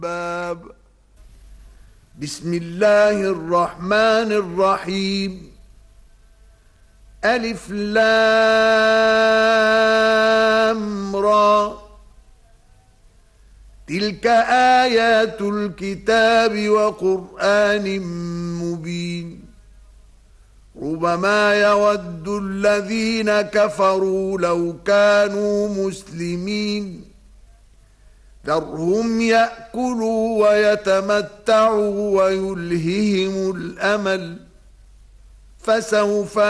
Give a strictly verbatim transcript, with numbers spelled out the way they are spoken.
باب بسم الله الرحمن الرحيم. ألف لام را، تلك آيات الكتاب وقرآن مبين. ربما يود الذين كفروا لو كانوا مسلمين، ذرهم يأكلوا ويتمتعوا ويلههم الأمل، فسوف